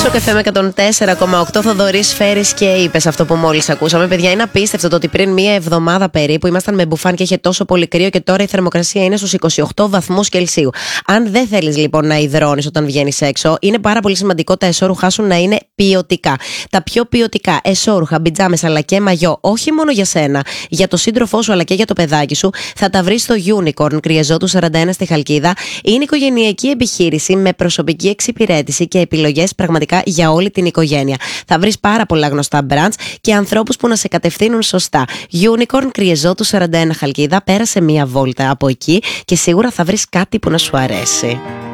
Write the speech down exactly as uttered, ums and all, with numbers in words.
Σοκ εφ εμ εκατόν τέσσερα κόμμα οκτώ, Θοδωρής Φέρης και είπες αυτό που μόλις ακούσαμε. Παιδιά, είναι απίστευτο το ότι πριν μία εβδομάδα περίπου ήμασταν με μπουφάν και είχε τόσο πολύ κρύο και τώρα η θερμοκρασία είναι στους είκοσι οκτώ βαθμούς Κελσίου. Αν δεν θέλεις λοιπόν να υδρώνεις όταν βγαίνεις έξω, είναι πάρα πολύ σημαντικό τα εσώρουχά σου να είναι ποιοτικά. Τα πιο ποιοτικά εσώρουχα, μπιτζάμες αλλά και μαγιό, όχι μόνο για σένα, για το σύντροφό σου αλλά και για το παιδάκι σου, θα τα βρεις στο Unicorn Κρυεζότου σαράντα ένα στη Χαλκίδα. Είναι οικογενειακή επιχείρηση με προσωπική εξυπηρέτηση και επιλογές πραγματικά για όλη την οικογένεια. Θα βρεις πάρα πολλά γνωστά brands και ανθρώπους που να σε κατευθύνουν σωστά. Unicorn Κρυεζότου σαράντα ένα Χαλκίδα, πέρασε μία βόλτα από εκεί και σίγουρα θα βρεις κάτι που να σου αρέσει.